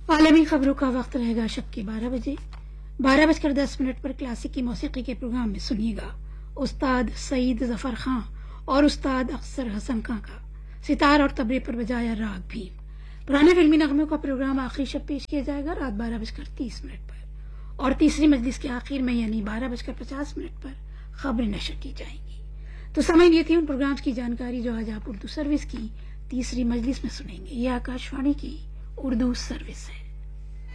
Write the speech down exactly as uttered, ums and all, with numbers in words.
आलमी खबरों का वक्त रहेगा शब के बारह बजे। बारह बजकर दस मिनट पर क्लासिक की मौसीकी के प्रोग्राम में सुनिएगा उस्ताद सईद जफर खां और उस्ताद अख्तर हसन खां का सितार और तबले पर बजाया राग भीम। पुराने फिल्मी नगमों का प्रोग्राम आखिरी शब पेश किया जाएगा रात बारह बजकर तीस मिनट पर और तीसरी मजलिस के आखिर में यानी बारह बजकर पचास मिनट पर खबरें नशर की जाएंगी। तो समय ये थी उन प्रोग्राम्स की जानकारी जो आज आप उर्दू सर्विस की तीसरी मजलिस में सुनेंगे। ये आकाशवाणी की उर्दू सर्विस है।